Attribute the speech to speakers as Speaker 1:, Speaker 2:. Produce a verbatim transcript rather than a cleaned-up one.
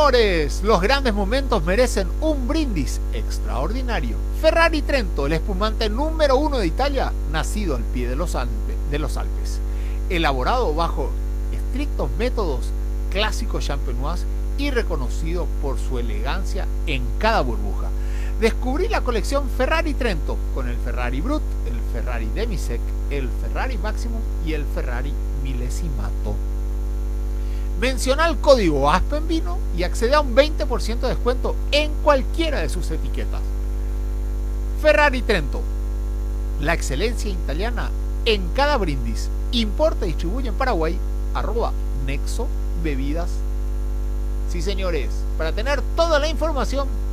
Speaker 1: señores, los grandes momentos merecen un brindis extraordinario. Ferrari Trento, el espumante número uno de Italia, nacido al pie de los, Alpes, de los Alpes, elaborado bajo estrictos métodos clásicos champenois y reconocido por su elegancia en cada burbuja. Descubrí la colección Ferrari Trento con el Ferrari Brut, el Ferrari Demisec, el Ferrari Maximum y el Ferrari Millesimato. Menciona el código ASPENVINO y accede a un veinte por ciento de descuento en cualquiera de sus etiquetas. Ferrari Trento, la excelencia italiana en cada brindis. Importa y distribuye en Paraguay, arroba Nexo Bebidas. Sí, señores, para tener toda la información